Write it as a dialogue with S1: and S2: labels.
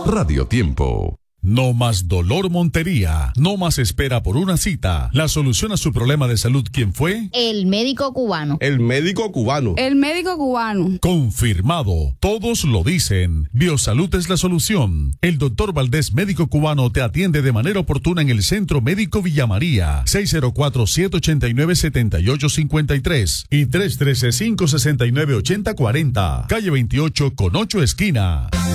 S1: Radio Tiempo.
S2: No más dolor Montería, no más espera por una cita. La solución a su problema de salud, ¿quién fue?
S3: El médico cubano.
S4: El médico cubano.
S5: El médico cubano.
S2: Confirmado, todos lo dicen. Biosalud es la solución. El doctor Valdés, médico cubano, te atiende de manera oportuna en el Centro Médico Villa María, 604-789-7853 y 313-569-8040, calle 28 con 8 esquina.